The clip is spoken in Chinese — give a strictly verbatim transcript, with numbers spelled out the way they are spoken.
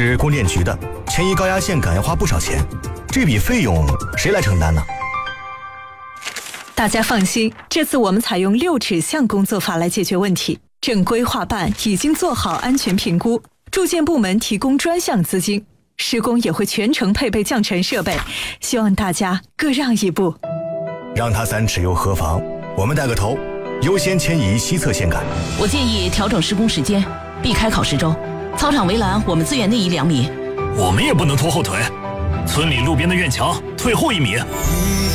是供电局的，迁移高压线杆要花不少钱，这笔费用谁来承担呢？ 大家放心，这次我们采用六指向工作法来解决问题。正规划办已经做好安全评估，住建部门提供专项资金，施工也会全程配备降尘设备，希望大家各让一步。 让他三尺又何妨？我们带个头，优先迁移西侧线杆。 我建议调整施工时间，避开考试周。操场围栏我们自远内移两米。 我们也不能拖后腿，村里路边的院墙退后一米。